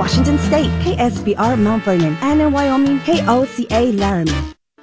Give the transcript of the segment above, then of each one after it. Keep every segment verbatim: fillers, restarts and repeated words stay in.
Washington State, K S B R Mount Vernon, and in Wyoming, K O C A Laramie.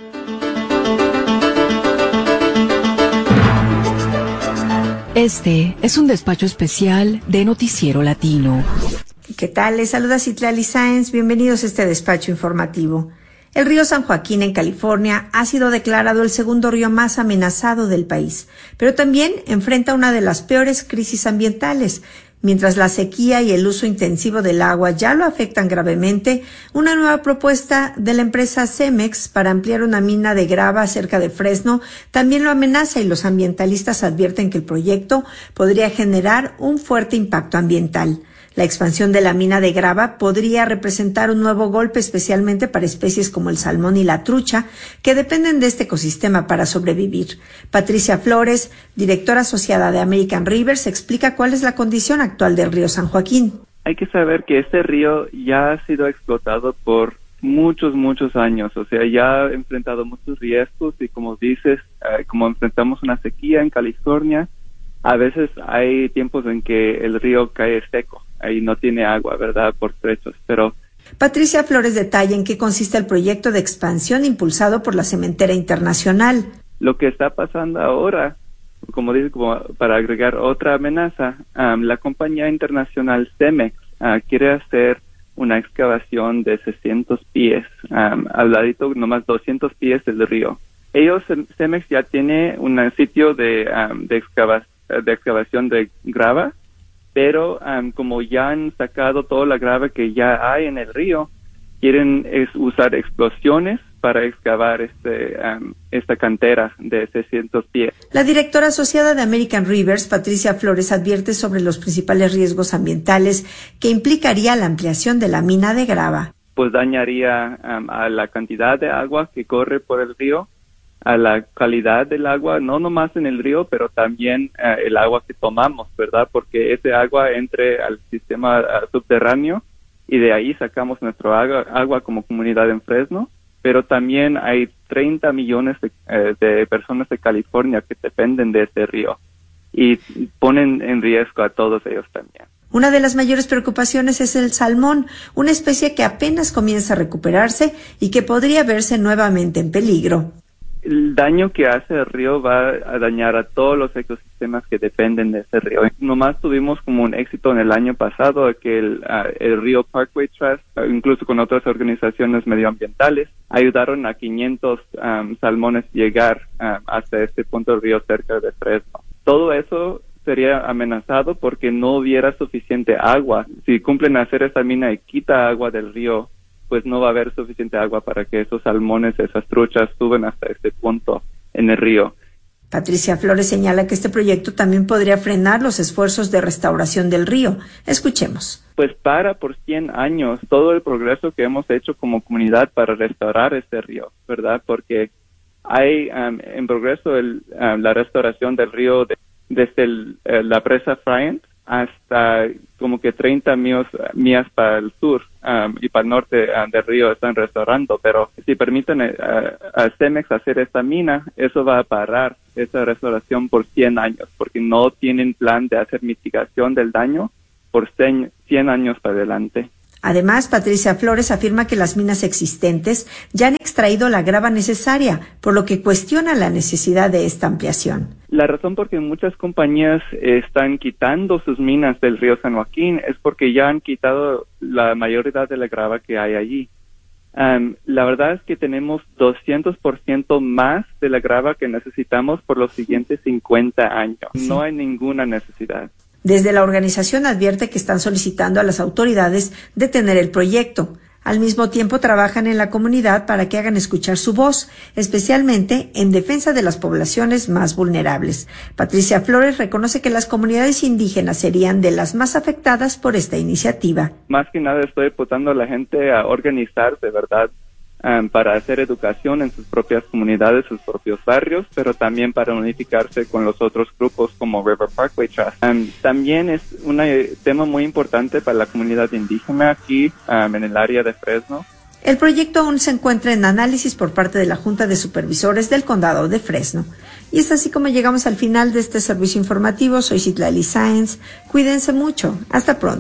Este es un despacho especial de Noticiero Latino. ¿Qué tal? Les saluda Citlali Sáenz. Bienvenidos a este despacho informativo. El río San Joaquín en California ha sido declarado el segundo río más amenazado del país, pero también enfrenta una de las peores crisis ambientales. Mientras la sequía y el uso intensivo del agua ya lo afectan gravemente, una nueva propuesta de la empresa Cemex para ampliar una mina de grava cerca de Fresno también lo amenaza, y los ambientalistas advierten que el proyecto podría generar un fuerte impacto ambiental. La expansión de la mina de grava podría representar un nuevo golpe, especialmente para especies como el salmón y la trucha, que dependen de este ecosistema para sobrevivir. Patricia Flores, directora asociada de American Rivers, explica cuál es la condición actual del río San Joaquín. Hay que saber que este río ya ha sido explotado por muchos, muchos años. O sea, ya ha enfrentado muchos riesgos y, como dices, eh, como enfrentamos una sequía en California, a veces hay tiempos en que el río cae seco. Ahí no tiene agua, ¿verdad?, por trechos, pero... Patricia Flores detalla en qué consiste el proyecto de expansión impulsado por la Cementera Internacional. Lo que está pasando ahora, como dice, como para agregar otra amenaza, um, la compañía internacional Cemex uh, quiere hacer una excavación de seiscientos pies, um, al ladito nomás doscientos pies del río. Ellos, Cemex, ya tiene un sitio de, um, de, excava- de excavación de grava, pero um, como ya han sacado toda la grava que ya hay en el río, quieren es usar explosiones para excavar este, um, esta cantera de seiscientos pies. La directora asociada de American Rivers, Patricia Flores, advierte sobre los principales riesgos ambientales que implicaría la ampliación de la mina de grava. Pues dañaría um, a la cantidad de agua que corre por el río, a la calidad del agua, no nomás en el río, pero también uh, el agua que tomamos, ¿verdad? Porque ese agua entre al sistema uh, subterráneo y de ahí sacamos nuestro agua, agua como comunidad en Fresno, pero también hay treinta millones de, uh, de personas de California que dependen de ese río y ponen en riesgo a todos ellos también. Una de las mayores preocupaciones es el salmón, una especie que apenas comienza a recuperarse y que podría verse nuevamente en peligro. El daño que hace el río va a dañar a todos los ecosistemas que dependen de ese río. Nomás tuvimos como un éxito en el año pasado que el, uh, el río Parkway Trust, uh, incluso con otras organizaciones medioambientales, ayudaron a quinientos um, salmones llegar um, hasta este punto del río cerca de Fresno. Todo eso sería amenazado porque no hubiera suficiente agua. Si cumplen hacer esta mina y quita agua del río, pues no va a haber suficiente agua para que esos salmones, esas truchas, suban hasta este punto en el río. Patricia Flores señala que este proyecto también podría frenar los esfuerzos de restauración del río. Escuchemos. Pues para por cien años todo el progreso que hemos hecho como comunidad para restaurar este río, ¿verdad? Porque hay um, en progreso el, um, la restauración del río de, desde el, uh, la presa Bryant hasta como que treinta millas, millas para el sur um, y para el norte um, del río están restaurando, pero si permiten uh, a Cemex hacer esta mina, eso va a parar esa restauración por cien años, porque no tienen plan de hacer mitigación del daño por cien años para adelante. Además, Patricia Flores afirma que las minas existentes ya han extraído la grava necesaria, por lo que cuestiona la necesidad de esta ampliación. La razón por que muchas compañías están quitando sus minas del río San Joaquín es porque ya han quitado la mayoría de la grava que hay allí. Um, la verdad es que tenemos doscientos por ciento más de la grava que necesitamos por los siguientes cincuenta años. Sí. No hay ninguna necesidad. Desde la organización advierte que están solicitando a las autoridades detener el proyecto. Al mismo tiempo trabajan en la comunidad para que hagan escuchar su voz, especialmente en defensa de las poblaciones más vulnerables. Patricia Flores reconoce que las comunidades indígenas serían de las más afectadas por esta iniciativa. Más que nada estoy apoyando a la gente a organizarse, ¿verdad? Um, para hacer educación en sus propias comunidades, sus propios barrios, pero también para unificarse con los otros grupos como River Parkway Trust. Um, también es un tema muy importante para la comunidad indígena aquí um, en el área de Fresno. El proyecto aún se encuentra en análisis por parte de la Junta de Supervisores del Condado de Fresno. Y es así como llegamos al final de este servicio informativo. Soy Citlali Sáenz. Cuídense mucho. Hasta pronto.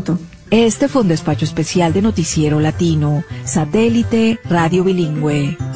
Este fue un despacho especial de Noticiero Latino, Satélite Radio Bilingüe.